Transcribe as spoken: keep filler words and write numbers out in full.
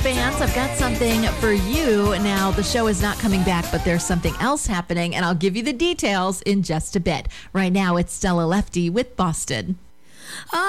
fans, I've got something for you. Now, the show is not coming back, but there's something else happening, and I'll give you the details in just a bit. Right now, it's Stella Lefty with Boston.